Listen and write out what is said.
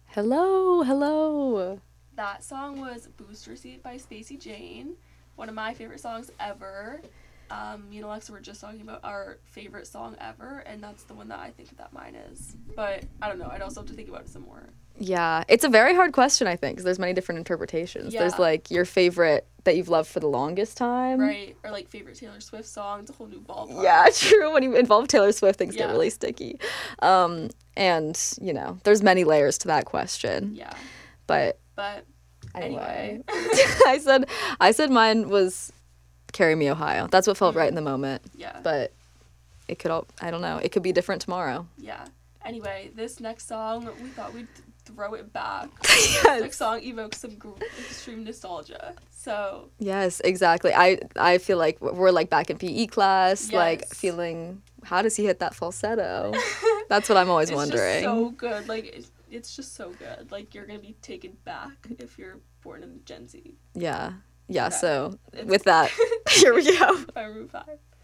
Hello, hello. That song was Booster Seat by Spacey Jane, one of my favorite songs ever. Me and Alexa were just talking about our favorite song ever, and that's the one that I think that mine is. But I don't know, I'd also have to think about it some more. Yeah, it's a very hard question, I think, because there's many different interpretations. Yeah. There's like your favorite that you've loved for the longest time. Right, or like favorite Taylor Swift song, it's a whole new ballpark. Yeah, true. When you involve Taylor Swift, things get Yeah. really sticky. And, you know, there's many layers to that question. Yeah, But but anyway. anyway. I said mine was Carry Me Ohio. That's what felt right in the moment. Yeah. But it could I don't know. It could be different tomorrow. Yeah. Anyway, this next song, we thought we'd throw it back. Yes. This next song evokes some extreme nostalgia. So. Yes, exactly. I feel like we're like back in PE class, like Yes. feeling, how does he hit that falsetto? That's what I'm always wondering. It's just so good. Like, it's just so good. Like, you're going to be taken back if you're born in Gen Z. Yeah. Yeah, Okay. so It's- with that, here we go. By Maroon 5.